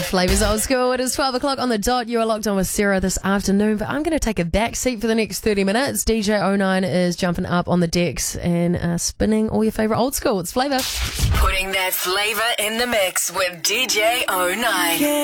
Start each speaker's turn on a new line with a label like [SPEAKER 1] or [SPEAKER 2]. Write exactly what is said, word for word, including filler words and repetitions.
[SPEAKER 1] Flavours Old School. It is twelve o'clock on the dot. You are locked on with Sarah this afternoon, but I'm going to take a back seat for the next thirty minutes. D J oh nine is jumping up on the decks and uh, spinning all your favourite old school. It's Flavour.
[SPEAKER 2] Putting that flavour in the mix with D J oh nine.